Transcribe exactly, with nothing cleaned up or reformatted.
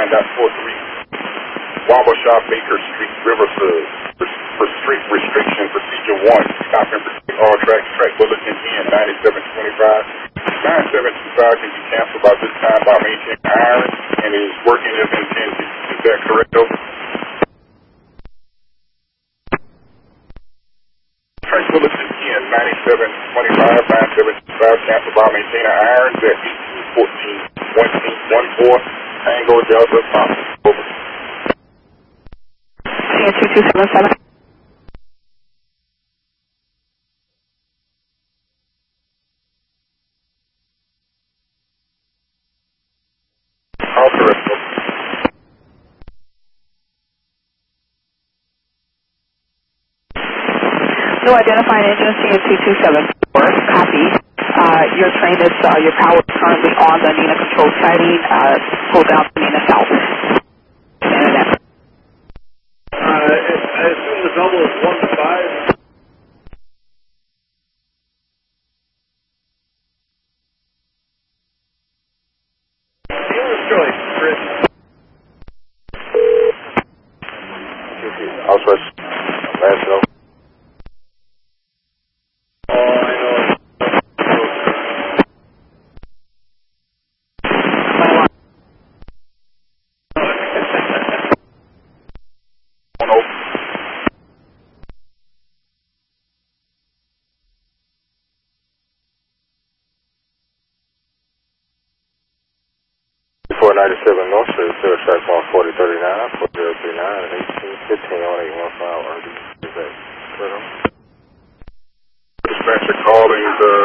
nine point four three. Wabasha Baker Street, Riverside. Restrict restriction procedure one. Stop and proceed all tracks. Track bulletin in ninety-seven twenty-five. ninety-seven twenty-five can be canceled by this time by maintaining iron and is working as intended. Is that correct, over? Track bulletin in ninety-seven twenty-five. ninety-seven twenty-five canceled by maintaining iron at eighteen fourteen. one eight one four. Tango Delta Pop. Over. two two seven seven. All correct. No identifying agency in two two seven four. Copy. Uh, your train is, uh, your power is currently on the Nina Control siding. Uh, pull down to Nina South. Canada. Uh, I assume the double is one to five. Dealer's choice, Chris. I'll switch. National. Oh, I know. four ninety-seven North Street, zero track one forty thirty-nine, four zero three nine, and eighteen fifteen on eight one five. Is that clear? Dispatcher calling the